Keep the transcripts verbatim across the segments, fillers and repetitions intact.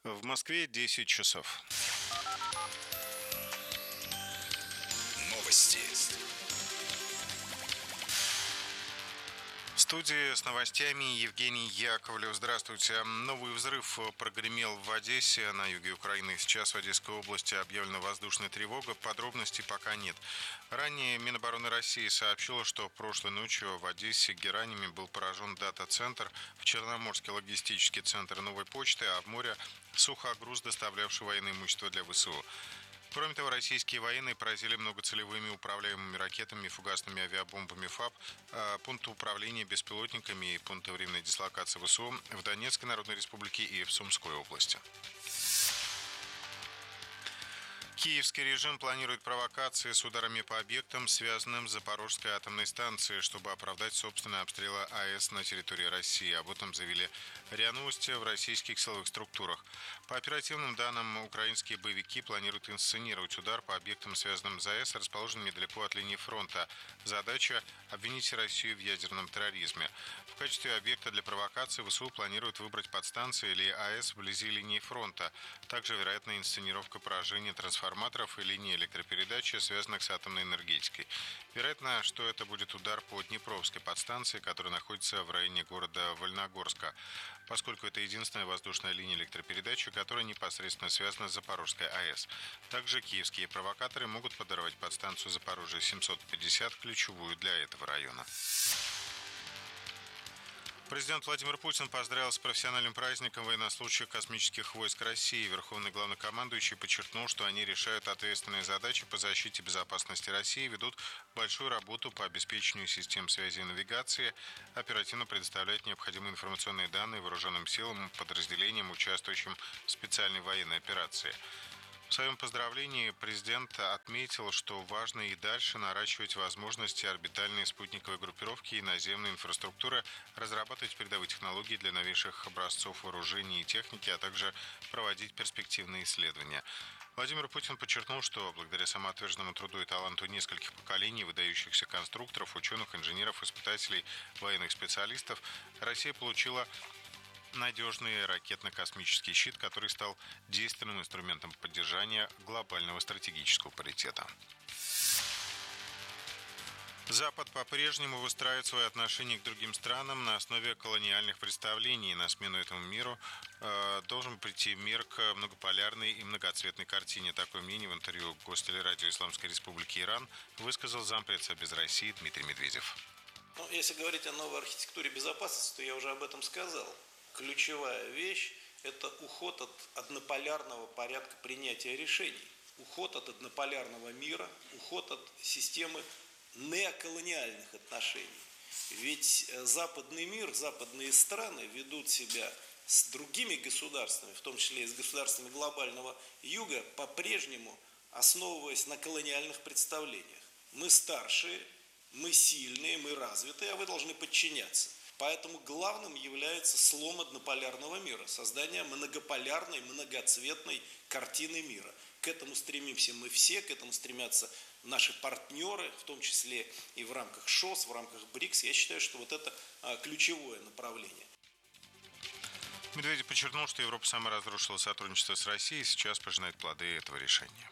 В Москве десять часов. Новости. В студии с новостями Евгений Яковлев. Здравствуйте. Новый взрыв прогремел в Одессе, на юге Украины. Сейчас в Одесской области объявлена воздушная тревога. Подробностей пока нет. Ранее Минобороны России сообщило, что прошлой ночью в Одессе гераниями был поражен дата-центр, в Черноморский логистический центр Новой почты, а в море сухогруз, доставлявший военное имущество для ВСУ. Кроме того, российские военные поразили многоцелевыми управляемыми ракетами и фугасными авиабомбами ФАБ, пункты управления беспилотниками и пункты временной дислокации ВСУ в Донецкой Народной Республике и в Сумской области. Киевский режим планирует провокации с ударами по объектам, связанным с Запорожской атомной станцией, чтобы оправдать собственные обстрелы АЭС на территории России. Об этом заявили РИА Новости в российских силовых структурах. По оперативным данным, украинские боевики планируют инсценировать удар по объектам, связанным с АЭС, расположенным недалеко от линии фронта. Задача – обвинить Россию в ядерном терроризме. В качестве объекта для провокации ВСУ планируют выбрать подстанции или АЭС вблизи линии фронта. Также вероятна инсценировка поражения трансформаторов и линии электропередачи, связанных с атомной энергетикой. Вероятно, что это будет удар по Днепровской подстанции, которая находится в районе города Вольногорска, поскольку это единственная воздушная линия электропередачи, которая непосредственно связана с Запорожской АЭС. Также киевские провокаторы могут подорвать подстанцию Запорожье семьсот пятьдесят, ключевую для этого района. Президент Владимир Путин поздравил с профессиональным праздником военнослужащих космических войск России. Верховный главнокомандующий подчеркнул, что они решают ответственные задачи по защите и безопасности России, ведут большую работу по обеспечению систем связи и навигации, оперативно предоставляют необходимые информационные данные вооруженным силам и подразделениям, участвующим в специальной военной операции. В своем поздравлении президент отметил, что важно и дальше наращивать возможности орбитальной спутниковой группировки и наземной инфраструктуры, разрабатывать передовые технологии для новейших образцов вооружений и техники, а также проводить перспективные исследования. Владимир Путин подчеркнул, что благодаря самоотверженному труду и таланту нескольких поколений выдающихся конструкторов, ученых, инженеров, испытателей, военных специалистов, Россия получила надежный ракетно-космический щит, который стал действенным инструментом поддержания глобального стратегического паритета. Запад по-прежнему выстраивает свои отношения к другим странам на основе колониальных представлений. На смену этому миру э, должен прийти мир к многополярной и многоцветной картине. Такое мнение в интервью Гостелерадио Исламской Республики Иран высказал зампред Совбез России Дмитрий Медведев. Ну, если говорить о новой архитектуре безопасности, то я уже об этом сказал. Ключевая вещь – это уход от однополярного порядка принятия решений, уход от однополярного мира, уход от системы неоколониальных отношений. Ведь западный мир, западные страны ведут себя с другими государствами, в том числе и с государствами глобального юга, по-прежнему основываясь на колониальных представлениях. Мы старшие, мы сильные, мы развитые, а вы должны подчиняться. Поэтому главным является слом однополярного мира, создание многополярной, многоцветной картины мира. К этому стремимся мы все, к этому стремятся наши партнеры, в том числе и в рамках ШОС, в рамках БРИКС. Я считаю, что вот это ключевое направление. Медведев подчеркнул, что Европа сама разрушила сотрудничество с Россией и сейчас пожинает плоды этого решения.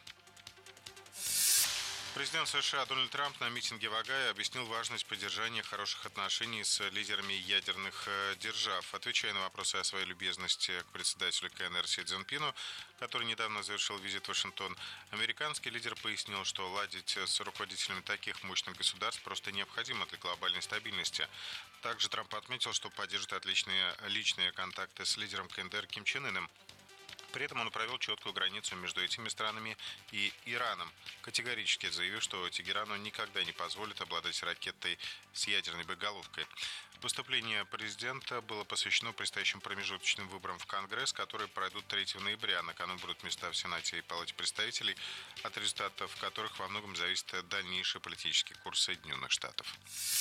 Президент США Дональд Трамп на митинге в Огайо объяснил важность поддержания хороших отношений с лидерами ядерных держав. Отвечая на вопросы о своей любезности к председателю КНР Си Цзиньпину, который недавно завершил визит в Вашингтон, американский лидер пояснил, что ладить с руководителями таких мощных государств просто необходимо для глобальной стабильности. Также Трамп отметил, что поддержит отличные личные контакты с лидером КНДР Ким Чен Ыном. При этом он провел четкую границу между этими странами и Ираном, категорически заявив, что Тегерану никогда не позволит обладать ракетой с ядерной боеголовкой. Выступление президента было посвящено предстоящим промежуточным выборам в Конгресс, которые пройдут третьего ноября. На кону будут места в Сенате и Палате представителей, от результатов которых во многом зависит дальнейший политический курс Соединенных Штатов.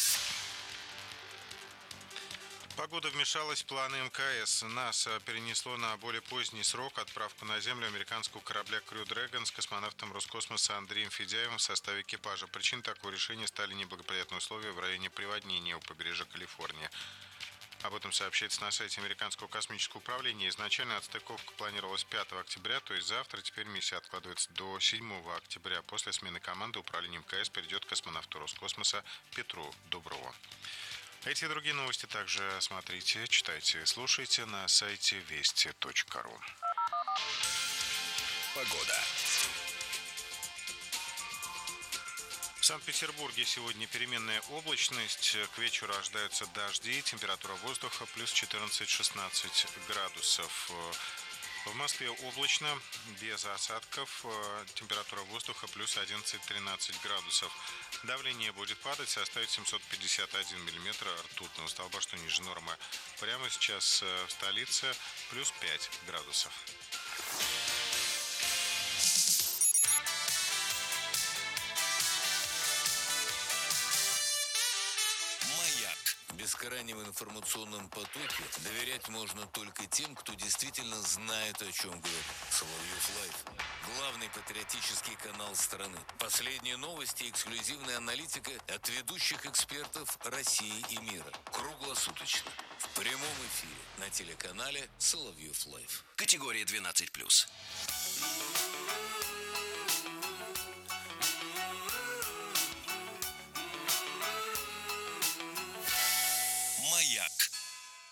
Погода вмешалась в планы эм ка эс. НАСА перенесло на более поздний срок отправку на Землю американского корабля Crew Dragon с космонавтом Роскосмоса Андреем Федяевым в составе экипажа. Причиной такого решения стали неблагоприятные условия в районе приводнения у побережья Калифорнии. Об этом сообщается на сайте Американского космического управления. Изначально отстыковка планировалась пятого октября, то есть завтра. Теперь миссия откладывается до седьмого октября. После смены команды управления МКС перейдет космонавту Роскосмоса Петру Дуброву. Эти и другие новости также смотрите, читайте, слушайте на сайте вести точка ру. Погода. В Санкт-Петербурге сегодня переменная облачность. К вечеру ожидаются дожди. Температура воздуха плюс четырнадцать-шестнадцать градусов. В Москве облачно, без осадков. Температура воздуха плюс одиннадцать-тринадцать градусов. Давление будет падать, составит семьсот пятьдесят один миллиметр ртутного столба, что ниже нормы. Прямо сейчас в столице плюс пять градусов. В бескрайнем информационном потоке доверять можно только тем, кто действительно знает, о чем говорит. Соловьев Лайв. Главный патриотический канал страны. Последние новости и эксклюзивная аналитика от ведущих экспертов России и мира. Круглосуточно. В прямом эфире на телеканале Соловьев Лайв. Категория двенадцать плюс.